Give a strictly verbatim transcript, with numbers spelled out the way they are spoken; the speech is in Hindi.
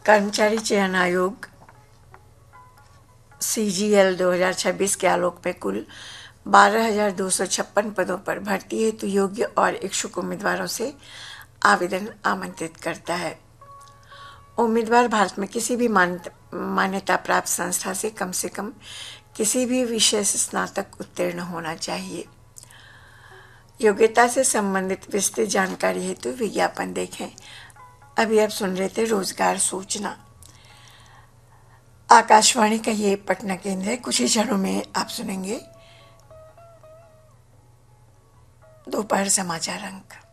कर्मचारी चयन आयोग सी जी एल दो हज़ार छब्बीस के आलोक में कुल बारह हजार दो सौ छप्पन पदों पर भर्ती हेतु योग्य और इच्छुक उम्मीदवारों से आवेदन आमंत्रित करता है। उम्मीदवार भारत में किसी भी मान्यता प्राप्त संस्था से कम से कम किसी भी विषय से स्नातक उत्तीर्ण होना चाहिए। योग्यता से संबंधित विस्तृत जानकारी हेतु विज्ञापन देखें। अभी आप सुन रहे थे रोजगार सूचना। आकाशवाणी का ये पटना केंद्र है। कुछ ही क्षणों में आप सुनेंगे दोपहर समाचार अंक।